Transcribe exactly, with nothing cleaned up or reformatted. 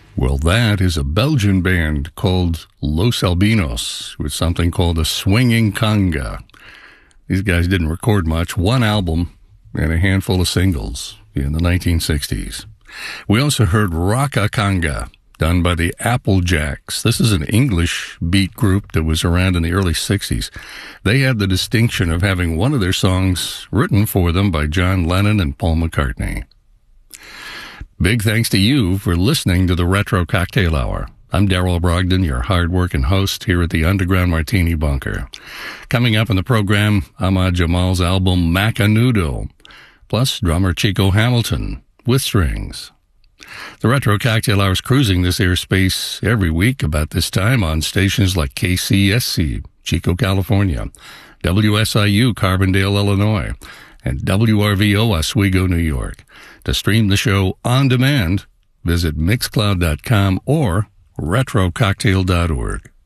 Well, that is a Belgian band called Los Albinos with something called a swinging conga. These guys didn't record much, one album and a handful of singles in the nineteen sixties. We also heard Raka Conga, done by the Applejacks. This is an English beat group that was around in the early sixties. They had the distinction of having one of their songs written for them by John Lennon and Paul McCartney. Big thanks to you for listening to the Retro Cocktail Hour. I'm Darrell Brogdon, your hard-working host here at the Underground Martini Bunker. Coming up in the program, Ahmad Jamal's album Macanudo, plus drummer Chico Hamilton with strings. The Retro Cocktail Hour is cruising this airspace every week about this time on stations like K C S C, Chico, California, W S I U, Carbondale, Illinois, and W R V O, Oswego, New York. To stream the show on demand, visit mixcloud dot com or retro cocktail dot org.